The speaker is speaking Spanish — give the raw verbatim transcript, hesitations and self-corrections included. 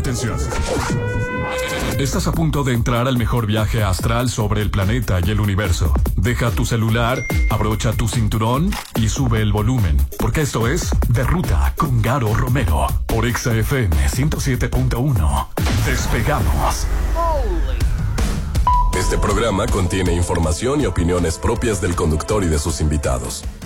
Atención. Estás a punto de entrar al mejor viaje astral sobre el planeta y el universo. Deja tu celular, abrocha tu cinturón y sube el volumen, porque esto es De Ruta con Garo Romero por Exa F M ciento siete punto uno. Despegamos. Este programa contiene información y opiniones propias del conductor y de sus invitados.